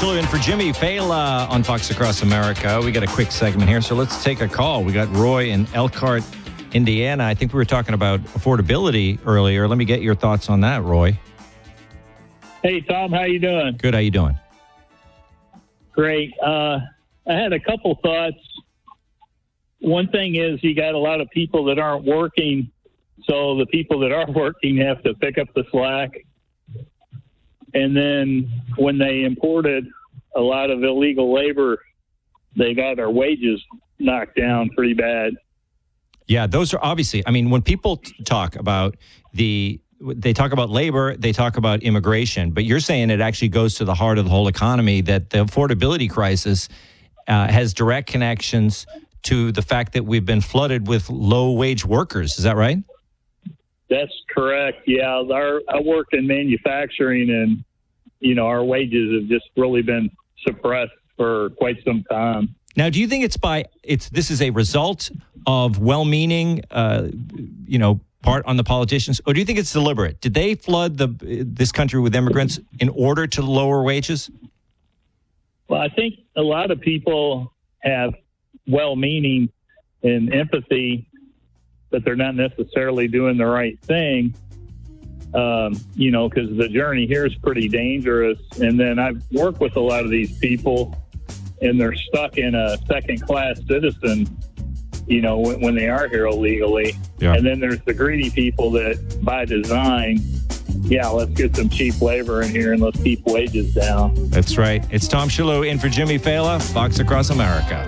Shillue in for Jimmy Fela on Fox Across America. We got a quick segment here, so let's take a call. We got Roy in Elkhart, Indiana. I think we were talking about affordability earlier. Let me get your thoughts on that, Roy. Hey, Tom, how you doing? Good. How you doing? Great. I had a couple thoughts. One thing is you got a lot of people that aren't working, so the people that are working have to pick up the slack. And then when they imported a lot of illegal labor, they got our wages knocked down pretty bad. Yeah, those are obviously, I mean, when people talk about they talk about labor, they talk about immigration, but you're saying it actually goes to the heart of the whole economy, that the affordability crisis has direct connections to the fact that we've been flooded with low-wage workers. Is that right? That's correct. Yeah, I work in manufacturing, and our wages have just really been suppressed for quite some time. Now, do you think this is a result of well-meaning, part on the politicians, or do you think it's deliberate? Did they flood this country with immigrants in order to lower wages? Well, I think a lot of people have well-meaning and empathy, but they're not necessarily doing the right thing, because the journey here is pretty dangerous. And then I've worked with a lot of these people, and they're stuck in a second-class citizen, when they are here illegally. Yeah. And then there's the greedy people that, by design, let's get some cheap labor in here and let's keep wages down. That's right. It's Tom Shillue in for Jimmy Fela, Fox Across America.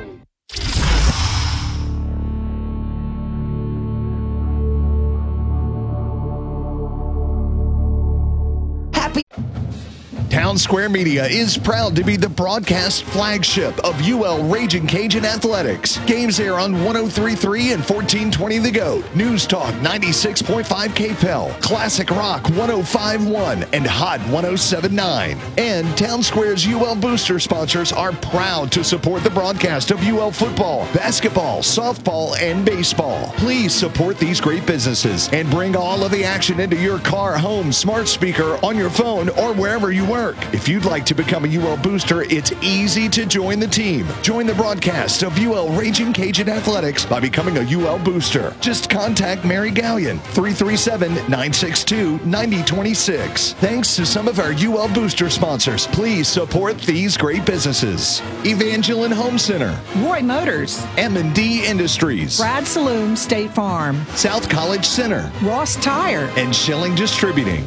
Town Square Media is proud to be the broadcast flagship of UL Raging Cajun Athletics. Games air on 103.3 and 1420 The Goat, News Talk 96.5 KPEL, Classic Rock 105.1 and Hot 107.9. And Town Square's UL Booster sponsors are proud to support the broadcast of UL football, basketball, softball, and baseball. Please support these great businesses and bring all of the action into your car, home, smart speaker, on your phone, or wherever you work. If you'd like to become a UL Booster, it's easy to join the team. Join the broadcast of UL Raging Cajun Athletics by becoming a UL Booster. Just contact Mary Gallion, 337-962-9026. Thanks to some of our UL Booster sponsors, please support these great businesses. Evangeline Home Center, Roy Motors, M&D Industries, Brad Saloon State Farm, South College Center, Ross Tire, and Schilling Distributing.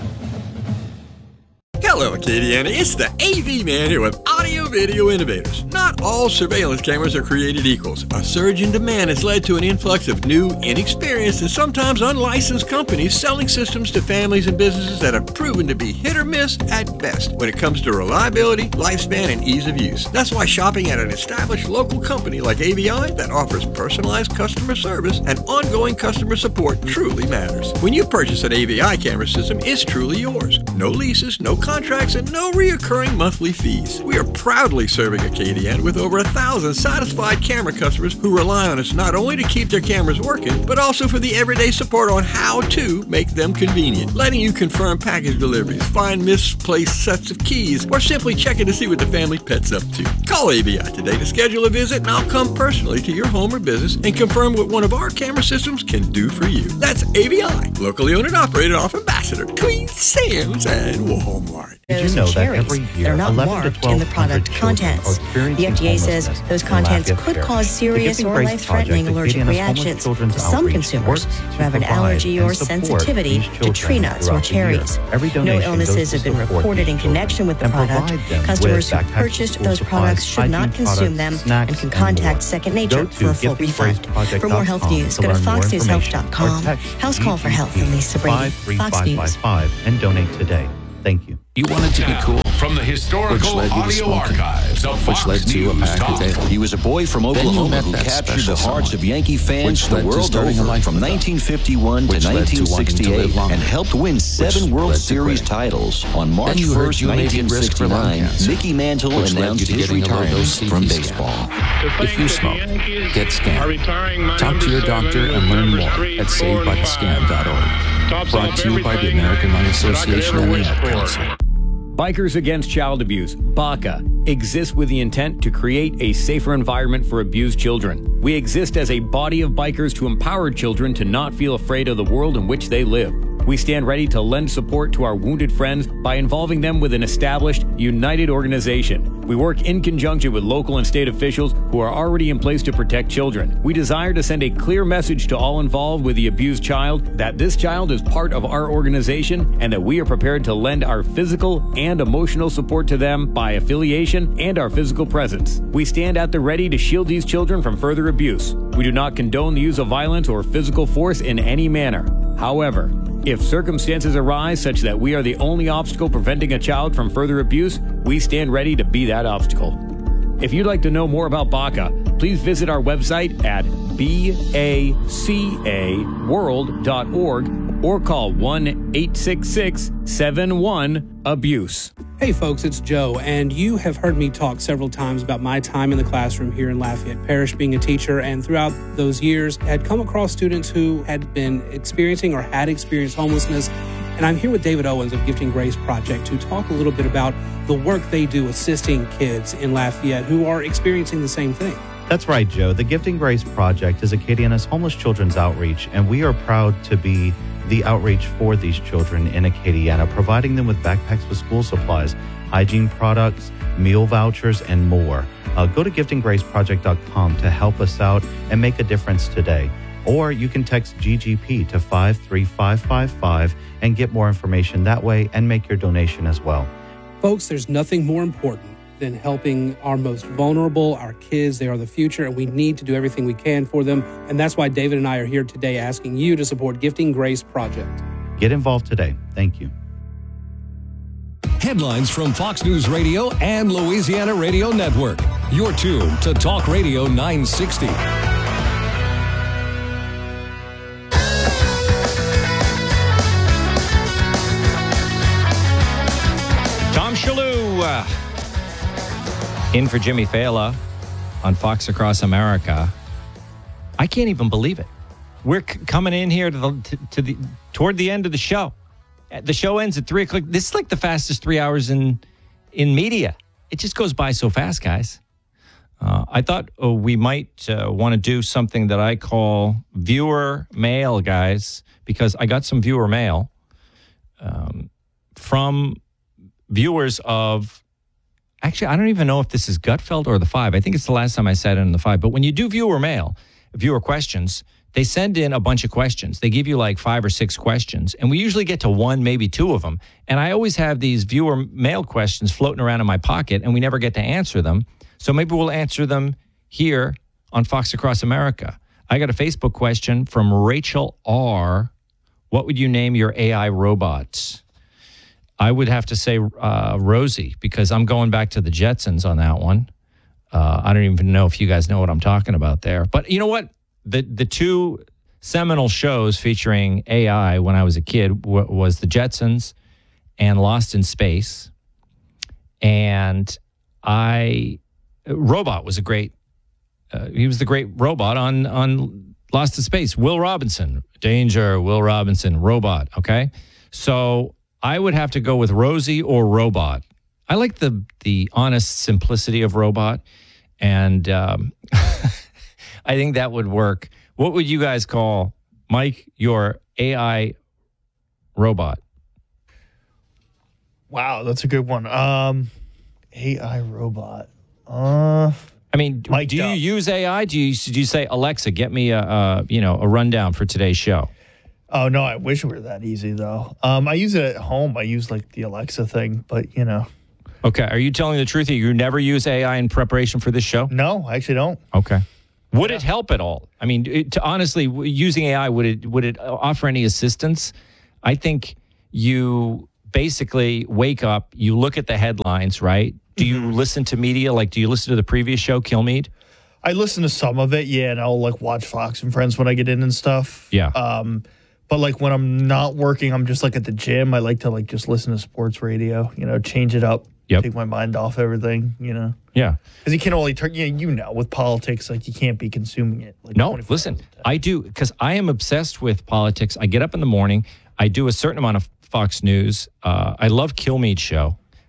Hello, Acadiana. It's the AV Man here with Audio Video Innovators. Not all surveillance cameras are created equals. A surge in demand has led to an influx of new, inexperienced, and sometimes unlicensed companies selling systems to families and businesses that have proven to be hit or miss at best when it comes to reliability, lifespan, and ease of use. That's why shopping at an established local company like AVI that offers personalized customer service and ongoing customer support truly matters. When you purchase an AVI camera system, it's truly yours. No leases, no contracts, and no reoccurring monthly fees. We are proudly serving Acadiana with over 1,000 satisfied camera customers who rely on us not only to keep their cameras working, but also for the everyday support on how to make them convenient, letting you confirm package deliveries, find misplaced sets of keys, or simply checking to see what the family pet's up to. Call AVI today to schedule a visit, and I'll come personally to your home or business and confirm what one of our camera systems can do for you. That's AVI, locally owned and operated off Ambassador, Queen Sam's, and Walmart. Did you know that every year, they're not marked in the product contents. The FDA says those contents could cause serious or life-threatening allergic reactions to some consumers who have an allergy or sensitivity to tree nuts or cherries. No illnesses have been reported in connection with the product. Customers who purchased those products should not consume them and can contact Second Nature for a full refund. For more health news, go to foxnewshealth.com. House Call for Health and Lisa Brady. Fox News. And donate today. Thank you. You wanted to be cool. From the historical audio archives of Fox News Talk. He was a boy from Oklahoma who captured the hearts of Yankee fans the world over from 1951 to 1968 and helped win 7 World Series titles. On March 1st, 1969, Mickey Mantle announced his retirement from baseball. If you smoke, get scanned. Talk to your doctor and learn more at SavedByTheScan.org. Brought to you by the American Lung Association and the Ad Council. Bikers Against Child Abuse, BACA, exists with the intent to create a safer environment for abused children. We exist as a body of bikers to empower children to not feel afraid of the world in which they live. We stand ready to lend support to our wounded friends by involving them with an established, united organization. We work in conjunction with local and state officials who are already in place to protect children. We desire to send a clear message to all involved with the abused child that this child is part of our organization and that we are prepared to lend our physical and emotional support to them by affiliation and our physical presence. We stand at the ready to shield these children from further abuse. We do not condone the use of violence or physical force in any manner. However, if circumstances arise such that we are the only obstacle preventing a child from further abuse, we stand ready to be that obstacle. If you'd like to know more about BACA, please visit our website at bacaworld.org or call 1-866-71-ABUSE. Hey folks, it's Joe, and you have heard me talk several times about my time in the classroom here in Lafayette Parish being a teacher, and throughout those years had come across students who had been experiencing or had experienced homelessness. And I'm here with David Owens of Gifting Grace Project to talk a little bit about the work they do assisting kids in Lafayette who are experiencing the same thing. That's right, Joe. The Gifting Grace Project is Acadiana's homeless children's outreach, and we are proud to be the outreach for these children in Acadiana, providing them with backpacks with school supplies, hygiene products, meal vouchers, and more. Go to giftinggraceproject.com to help us out and make a difference today. Or you can text GGP to 53555 and get more information that way and make your donation as well. Folks, there's nothing more important than helping our most vulnerable, our kids. They are the future, and we need to do everything we can for them. And that's why David and I are here today asking you to support Gifting Grace Project. Get involved today. Thank you. Headlines from Fox News Radio and Louisiana Radio Network. You're tuned to Talk Radio 960. Tom Shalhoub in for Jimmy Fallon on Fox Across America. I can't even believe it. We're coming in here toward the end of the show. The show ends at 3:00. This is like the fastest 3 hours in media. It just goes by so fast, guys. I thought we might want to do something that I call viewer mail, guys, because I got some viewer mail from viewers of, actually, I don't even know if this is Gutfeld or the Five. I think it's the last time I said it in the Five. But when you do viewer mail, viewer questions, they send in a bunch of questions. They give you like 5 or 6 questions, and we usually get to 1, maybe 2 of them. And I always have these viewer mail questions floating around in my pocket, and we never get to answer them. So maybe we'll answer them here on Fox Across America. I got a Facebook question from Rachel R. What would you name your AI robot? I would have to say Rosie, because I'm going back to the Jetsons on that one. I don't even know if you guys know what I'm talking about there. But you know what? The 2 seminal shows featuring AI when I was a kid was the Jetsons and Lost in Space. And Robot was a great, he was the great robot on Lost in Space. Will Robinson, Danger, Will Robinson, Robot, okay? So I would have to go with Rosie or Robot. I like the honest simplicity of Robot, and I think that would work. What would you guys call, Mike, your AI robot? Wow, that's a good one. AI robot. I mean, do you use AI? Do you say, Alexa, get me a rundown for today's show? Oh, no, I wish it were that easy, though. I use it at home. I use, like, the Alexa thing, but, you know. Okay. Are you telling the truth that you never use AI in preparation for this show? No, I actually don't. Okay. Would it help at all? I mean, honestly, using AI, would it offer any assistance? I think you basically wake up, you look at the headlines, right? Do you listen to media? Like, do you listen to the previous show, Kilmeade? I listen to some of it, yeah, and I'll, like, watch Fox and Friends when I get in and stuff. Yeah. But, like, when I'm not working, I'm just, like, at the gym. I like to, like, just listen to sports radio, change it up. Yep. Take my mind off everything, Yeah. Because you can only turn, with politics, like, you can't be consuming it. Like, no, listen, I do, because I am obsessed with politics. I get up in the morning. I do a certain amount of Fox News. I love Kilmeade's show.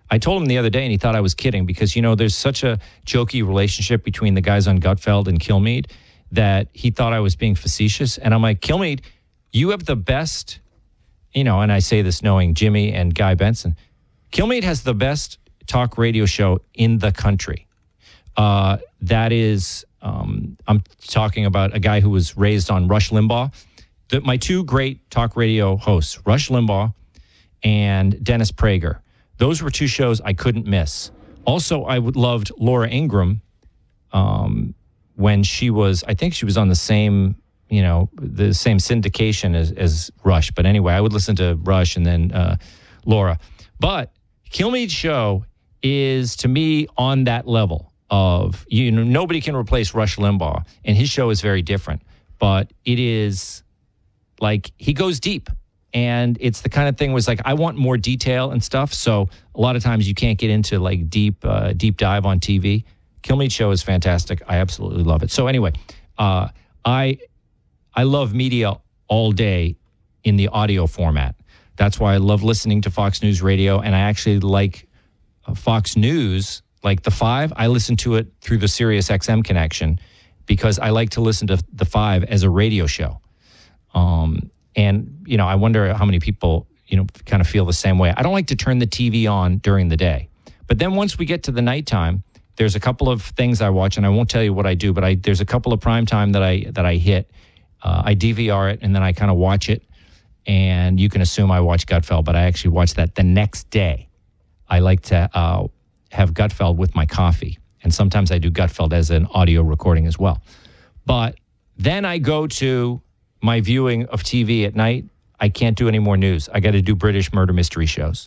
I told him the other day, and he thought I was kidding because, there's such a jokey relationship between the guys on Gutfeld and Kilmeade that he thought I was being facetious. And I'm like, Kilmeade, you have the best, and I say this knowing Jimmy and Guy Benson, Kilmeade has the best talk radio show in the country. That is, I'm talking about a guy who was raised on Rush Limbaugh. My two great talk radio hosts, Rush Limbaugh and Dennis Prager. Those were two shows I couldn't miss. Also, I loved Laura Ingraham when she was, I think she was on the same, the same syndication as Rush. But anyway, I would listen to Rush and then Laura. But Kilmeade's show is, to me, on that level of, nobody can replace Rush Limbaugh. And his show is very different. But it is like, he goes deep. And it's the kind of thing was like, I want more detail and stuff. So a lot of times you can't get into like deep dive on TV. Kilmeade show is fantastic. I absolutely love it. So anyway, I love media all day in the audio format. That's why I love listening to Fox News Radio. And I actually like Fox News, like the 5. I listen to it through the Sirius XM connection because I like to listen to the 5 as a radio show. And, I wonder how many people, kind of feel the same way. I don't like to turn the TV on during the day. But then once we get to the nighttime, there's a couple of things I watch, and I won't tell you what I do, but there's a couple of prime time that I hit. I DVR it, and then I kind of watch it. And you can assume I watch Gutfeld, but I actually watch that the next day. I like to have Gutfeld with my coffee. And sometimes I do Gutfeld as an audio recording as well. But then I go to my viewing of TV at night. I can't do any more news. I got to do British murder mystery shows.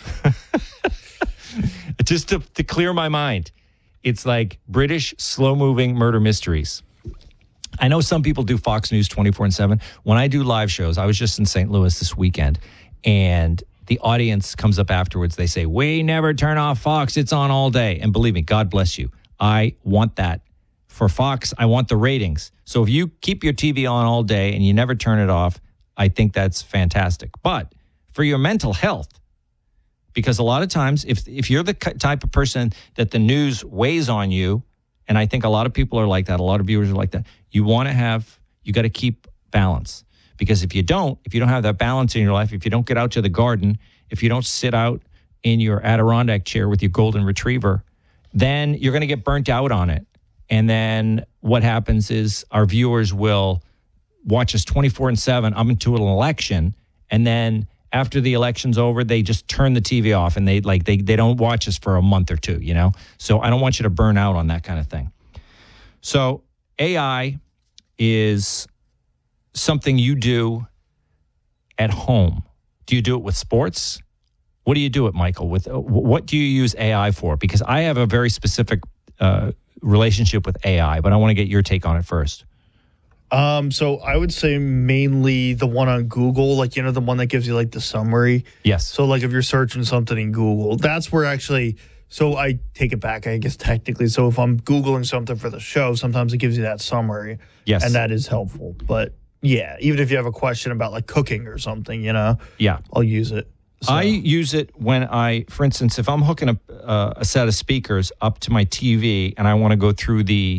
Just to clear my mind. It's like British slow-moving murder mysteries. I know some people do Fox News 24/7. When I do live shows, I was just in St. Louis this weekend, and the audience comes up afterwards. They say, we never turn off Fox. It's on all day. And believe me, God bless you. I want that. For Fox, I want the ratings. So if you keep your TV on all day and you never turn it off, I think that's fantastic. But for your mental health, because a lot of times if you're the type of person that the news weighs on you, and I think a lot of people are like that, a lot of viewers are like that, you got to keep balance. Because if you don't have that balance in your life, if you don't get out to the garden, if you don't sit out in your Adirondack chair with your golden retriever, then you're going to get burnt out on it. And then what happens is our viewers will watch us 24/7 up into an election. And then after the election's over, they just turn the TV off and they don't watch us for a month or two, So I don't want you to burn out on that kind of thing. So AI is something you do at home. Do you do it with sports? What do you do it, Michael? With what do you use AI for? Because I have a very specific relationship with AI, but I want to get your take on it first. So I would say mainly the one on Google, the one that gives you the summary. Yes. So if you're searching something in Google, that's where so I take it back, I guess, technically. So if I'm Googling something for the show, sometimes it gives you that summary. Yes. And that is helpful. But yeah, even if you have a question about cooking or something, yeah, I'll use it. So. I use it when for instance, if I'm hooking a set of speakers up to my TV and I want to go through the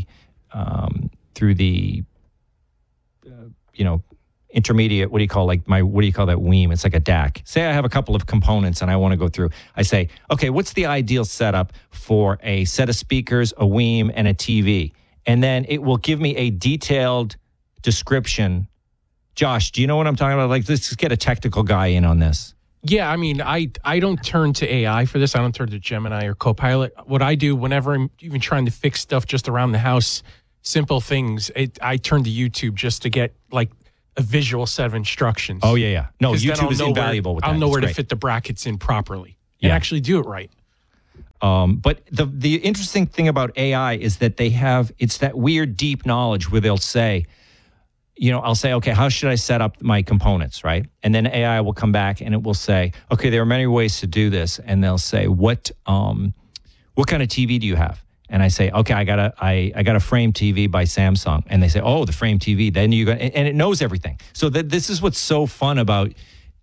intermediate, what do you call that weem? It's like a DAC. Say I have a couple of components and I want to go through. I say, okay, what's the ideal setup for a set of speakers, a weem, and a TV? And then it will give me a detailed description. Josh, do you know what I'm talking about? Let's just get a technical guy in on this. Yeah, I mean, I don't turn to AI for this. I don't turn to Gemini or Copilot. What I do whenever I'm even trying to fix stuff just around the house, simple things, I turn to YouTube just to get a visual set of instructions. Oh, yeah. No, YouTube is invaluable with that. I'll know where to fit the brackets in properly and actually do it right. But the interesting thing about AI is that it's that weird deep knowledge where they'll say, I'll say, okay, how should I set up my components, right? And then AI will come back and it will say, okay, there are many ways to do this. And they'll say, what kind of TV do you have? And I say, okay, I got a frame TV by Samsung. And they say, oh, the frame TV. Then and it knows everything. So this is what's so fun about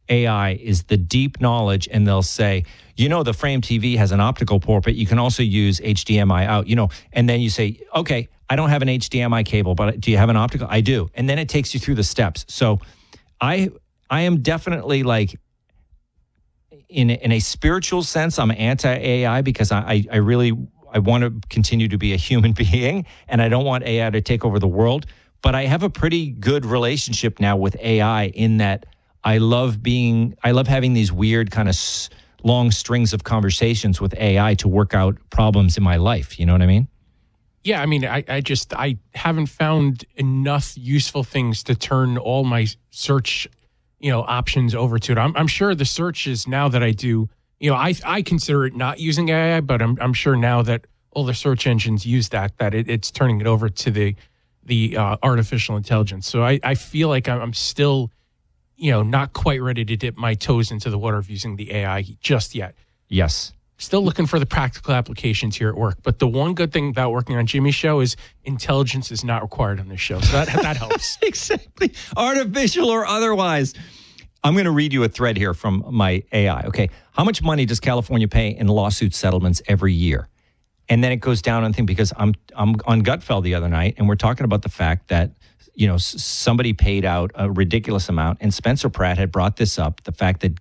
AI is the deep knowledge, and they'll say, the Frame TV has an optical port, but you can also use HDMI out, and then you say, okay, I don't have an HDMI cable, but do you have an optical? I do. And then it takes you through the steps. So I am definitely like, in a spiritual sense, I'm anti-AI because I want to continue to be a human being, and I don't want AI to take over the world. But I have a pretty good relationship now with AI in that I love having these weird kind of long strings of conversations with AI to work out problems in my life. You know what I mean? Yeah, I mean, I haven't found enough useful things to turn all my search, options over to it. I'm sure the searches now that I do, I consider it not using AI, but I'm sure now that all the search engines use that it's turning it over to the artificial intelligence. So I feel like I'm still, not quite ready to dip my toes into the water of using the AI just yet. Yes. Still looking for the practical applications here at work. But the one good thing about working on Jimmy's show is intelligence is not required on this show. So that helps. Exactly. Artificial or otherwise. I'm going to read you a thread here from my AI. Okay. How much money does California pay in lawsuit settlements every year? And then it goes down on thing because I'm on Gutfeld the other night, and we're talking about the fact that, somebody paid out a ridiculous amount. And Spencer Pratt had brought this up, the fact that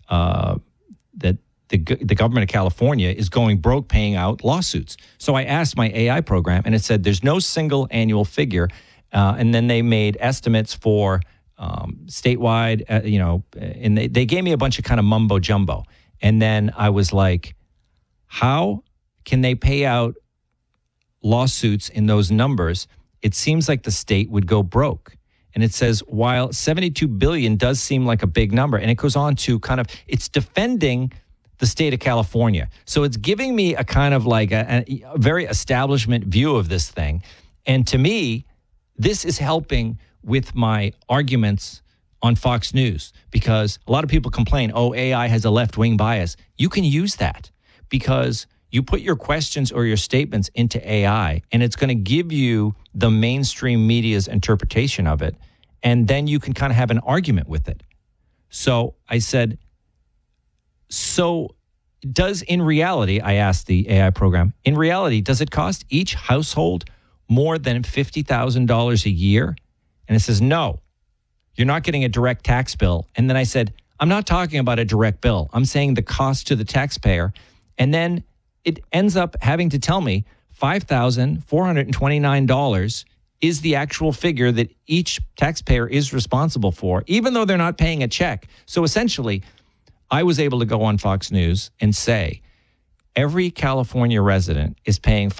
the government of California is going broke paying out lawsuits. So I asked my AI program, and it said there's no single annual figure. And then they made estimates for statewide, and they gave me a bunch of kind of mumbo jumbo. And then I was like, how can they pay out lawsuits in those numbers? It seems like the state would go broke. And it says, while $72 billion does seem like a big number, and it goes on to it's defending the state of California. So it's giving me a kind of like a very establishment view of this thing. And to me, this is helping with my arguments on Fox News, because a lot of people complain, AI has a left-wing bias. You can use that because you put your questions or your statements into AI, and it's going to give you the mainstream media's interpretation of it. And then you can kind of have an argument with it. So I said, in reality, I asked the AI program, in reality, does it cost each household more than $50,000 a year? And it says, no, you're not getting a direct tax bill. And then I said, I'm not talking about a direct bill. I'm saying the cost to the taxpayer. And then it ends up having to tell me $5,429 is the actual figure that each taxpayer is responsible for, even though they're not paying a check. So essentially, I was able to go on Fox News and say, every California resident is paying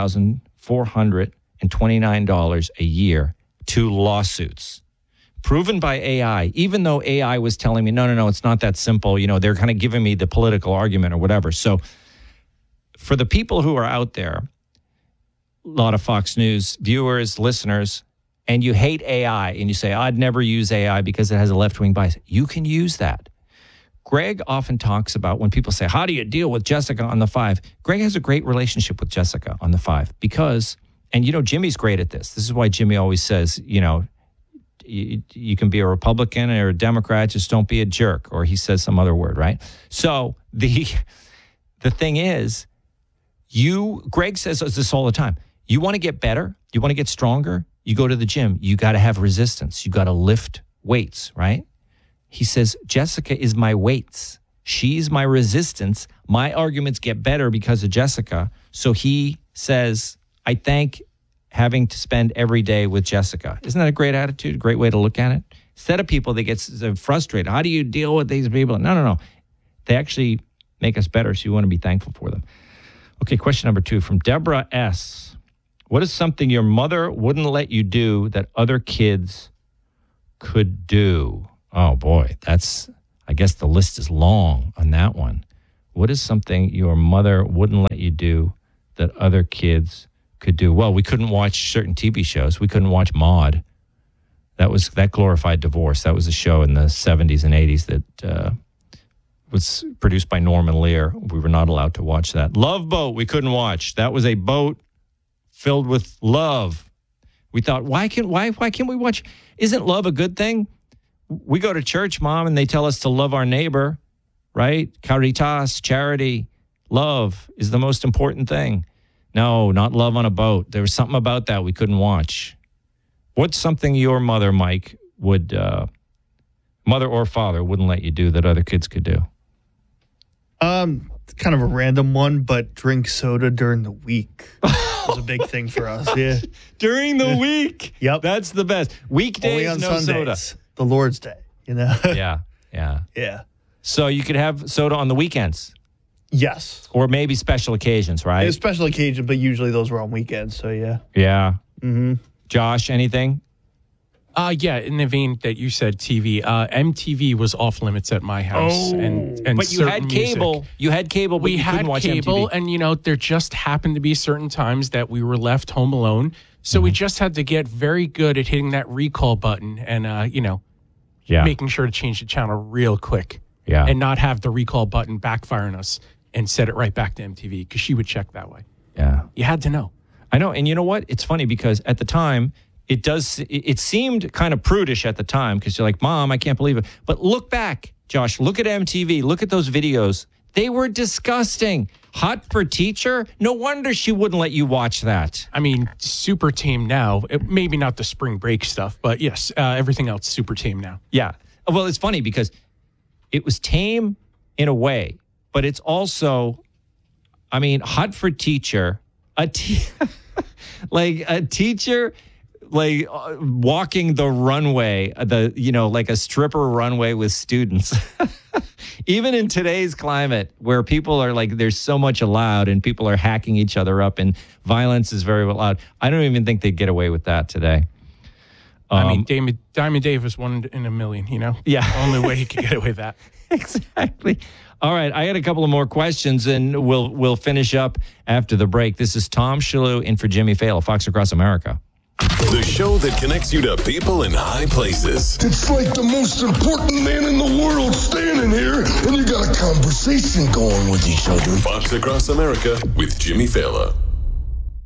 $5,429 a year to lawsuits, proven by AI, even though AI was telling me, no, it's not that simple. They're kind of giving me the political argument or whatever. So for the people who are out there, a lot of Fox News viewers, listeners, and you hate AI and you say, I'd never use AI because it has a left-wing bias, you can use that. Greg often talks about when people say, how do you deal with Jessica on the 5? Greg has a great relationship with Jessica on the 5 because, and Jimmy's great at this. This is why Jimmy always says, you can be a Republican or a Democrat, just don't be a jerk. Or he says some other word, right? So the thing is, Greg says this all the time. You want to get better? You want to get stronger? You go to the gym. You got to have resistance. You got to lift weights, right? He says, Jessica is my weights. She's my resistance. My arguments get better because of Jessica. So he says, I thank having to spend every day with Jessica. Isn't that a great attitude? A great way to look at it? Instead of people that get frustrated, how do you deal with these people? No. They actually make us better, so you want to be thankful for them. Okay, question number 2 from Deborah S. What is something your mother wouldn't let you do that other kids could do? Oh, boy, I guess the list is long on that one. What is something your mother wouldn't let you do that other kids could do? Well, we couldn't watch certain TV shows. We couldn't watch Maude. That glorified divorce. That was a show in the 70s and 80s that was produced by Norman Lear. We were not allowed to watch that. Love Boat, we couldn't watch. That was a boat filled with love. We thought, why can't we watch? Isn't love a good thing? we go to church, Mom, and they tell us to love our neighbor, right? Caritas, charity, love is the most important thing. No, not love on a boat. There was something about that we couldn't watch. What's something your mother, Mike, would, mother or father, wouldn't let you do that other kids could do? Kind of a random one, but drink soda during the week was a big thing for us. Yeah, during the week. Yep, that's the best. Weekdays, only on no Sundays, soda. The Lord's Day. You know. Yeah. So you could have soda on the weekends. Yes, or maybe special occasions, right? It's special occasion, but usually those were on weekends. So yeah. Yeah. Mm-hmm. Josh, anything? Yeah, in the vein that you said, TV, MTV was off limits at my house, and but you had cable. Music. You had cable, but you couldn't watch cable, MTV. And there just happened to be certain times that we were left home alone, so we just had to get very good at hitting that recall button and making sure to change the channel real quick, and not have the recall button backfire on us and set it right back to MTV because she would check that way. Yeah, you had to know. I know, and you know what? It's funny because at the time. It seemed kind of prudish at the time because you're like, Mom, I can't believe it. But look back, Josh, look at MTV. Look at those videos. They were disgusting. Hot for Teacher? No wonder she wouldn't let you watch that. I mean, super tame now. Maybe not the spring break stuff, but yes, everything else super tame now. Yeah. Well, it's funny because it was tame in a way, but it's also, I mean, Hot for Teacher, like a teacher... like walking the runway, like a stripper runway with students. Even in today's climate where people are like, there's so much allowed and people are hacking each other up and violence is very loud. I don't even think they'd get away with that today. I mean, Diamond Dave is 1 in a million, Yeah. The only way he could get away with that. Exactly. All right. I got a couple of more questions and we'll finish up after the break. This is Tom Shalhoub in for Jimmy Fallon, Fox Across America. The show that connects you to people in high places. It's like the most important man in the world standing here, and you got a conversation going with each other. Fox Across America with Jimmy Fallon.